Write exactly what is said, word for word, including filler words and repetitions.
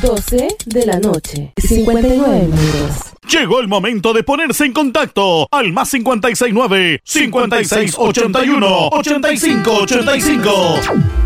doce de la noche, cincuenta y nueve minutos. Llegó el momento de ponerse en contacto al más cincuenta y seis nueve, cincuenta y seis ochenta y uno, ochenta y cinco ochenta y cinco.